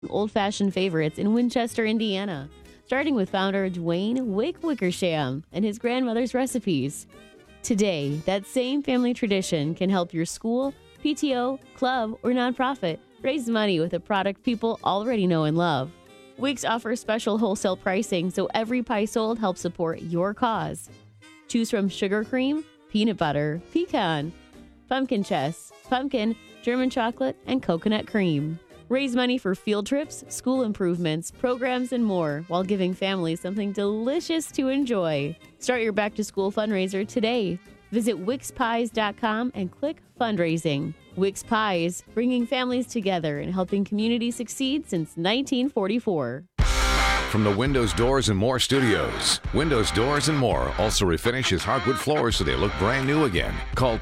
Old-fashioned favorites in Winchester, Indiana, starting with founder Dwayne Wick Wickersham and his grandmother's recipes. Today, that same family tradition can help your school, PTO, club, or nonprofit raise money with a product people already know and love. Wicks offers special wholesale pricing so every pie sold helps support your cause. Choose from sugar cream, peanut butter, pecan, pumpkin chess, pumpkin, German chocolate, and coconut cream. Raise money for field trips, school improvements, programs, and more while giving families something delicious to enjoy. Start your back-to-school fundraiser today. Visit WixPies.com and click Fundraising. Wix Pies, bringing families together and helping communities succeed since 1944. From the Windows, Doors, and More studios, Windows, Doors, and More also refinishes hardwood floors so they look brand new again. Call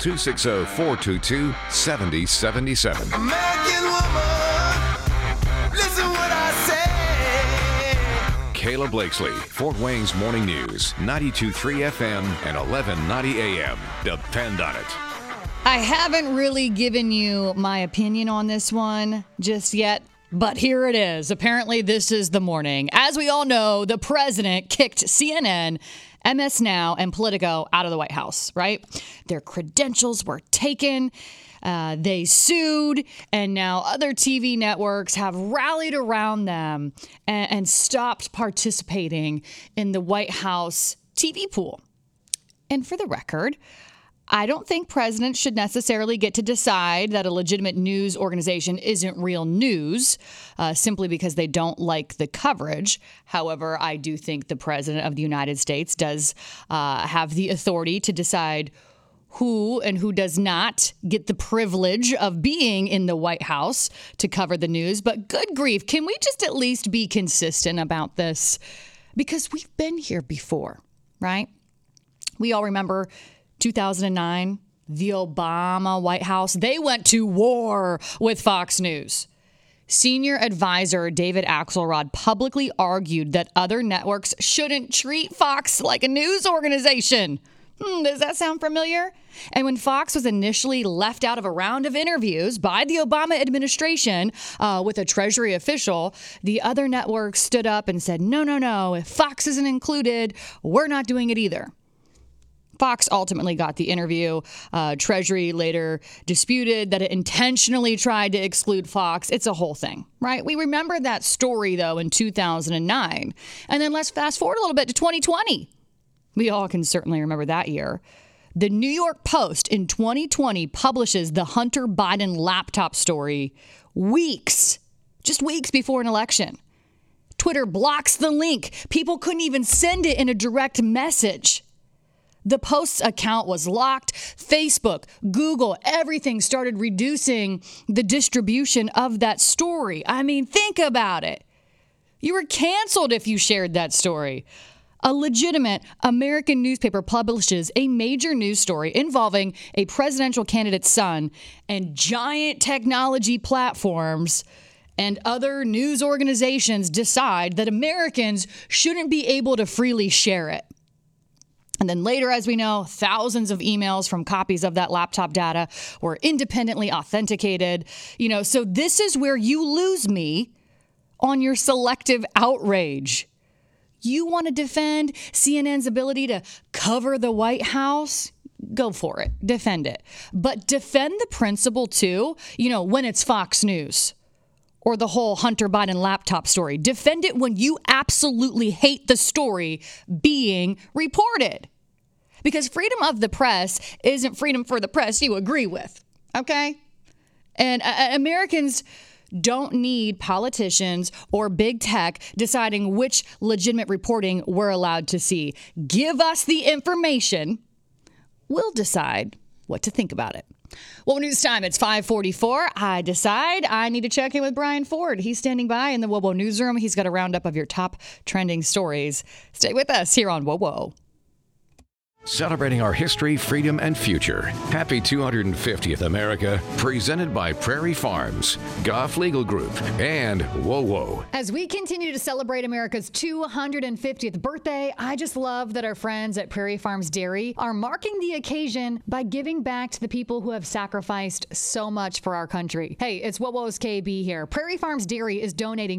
260-422-7077. American woman, listen what I say. Kayla Blakesley, Fort Wayne's Morning News, 92.3 FM and 1190 AM. Depend on it. I haven't really given you my opinion on this one just yet, but here it is. Apparently, this is the morning. As we all know, the president kicked CNN, MS Now, and Politico out of the White House, right? Their credentials were taken. They sued, and now other TV networks have rallied around them and stopped participating in the White House TV pool. And for the record, I don't think presidents should necessarily get to decide that a legitimate news organization isn't real news simply because they don't like the coverage. However, I do think the president of the United States does have the authority to decide who and who does not get the privilege of being in the White House to cover the news. But good grief, can we just at least be consistent about this? Because we've been here before, right? We all remember 2009, the Obama White House, they went to war with Fox News. Senior advisor David Axelrod publicly argued that other networks shouldn't treat Fox like a news organization. Does that sound familiar? And when Fox was initially left out of a round of interviews by the Obama administration with a Treasury official, the other networks stood up and said, no, if Fox isn't included, we're not doing it either. Fox ultimately got the interview. Treasury later disputed that it intentionally tried to exclude Fox. It's a whole thing, right? We remember that story, though, in 2009. And then let's fast forward a little bit to 2020. We all can certainly remember that year. The New York Post in 2020 publishes the Hunter Biden laptop story just weeks before an election. Twitter blocks the link. People couldn't even send it in a direct message. The Post's account was locked. Facebook, Google, everything started reducing the distribution of that story. I mean, think about it. You were canceled if you shared that story. A legitimate American newspaper publishes a major news story involving a presidential candidate's son, and giant technology platforms and other news organizations decide that Americans shouldn't be able to freely share it. And then later, as we know, thousands of emails from copies of that laptop data were independently authenticated. So this is where you lose me on your selective outrage. You want to defend CNN's ability to cover the White House? Go for it. Defend it. But defend the principle, too, when it's Fox News or the whole Hunter Biden laptop story. Defend it when you absolutely hate the story being reported. Because freedom of the press isn't freedom for the press you agree with, okay? And Americans don't need politicians or big tech deciding which legitimate reporting we're allowed to see. Give us the information. We'll decide what to think about it. Well, news time. It's 5:44. I decide I need to check in with Brian Ford. He's standing by in the WOWO newsroom. He's got a roundup of your top trending stories. Stay with us here on WOWO. celebrating our history, freedom, and future. Happy 250th America, presented by Prairie Farms, Goff Legal Group, and Whoa Whoa. As we continue to celebrate America's 250th birthday, I just love that our friends at Prairie Farms Dairy are marking the occasion by giving back to the people who have sacrificed so much for our country. Hey, it's What Wo's KB here. Prairie Farms Dairy is donating